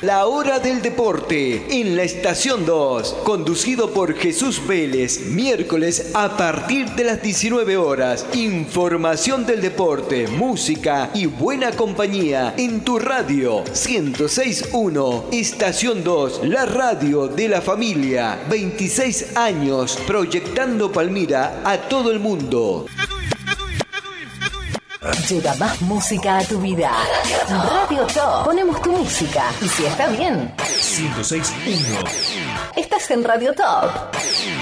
La Hora del Deporte en la Estación 2, conducido por Jesús Vélez, miércoles a partir de las 19 horas. Información del deporte, música y buena compañía en tu radio 106.1, Estación 2, la radio de la familia. 26 años proyectando Palmira a todo el mundo. Lleva más música a tu vida. Radio Top. Ponemos tu música. Y si está bien, 106.1. estás en Radio Top.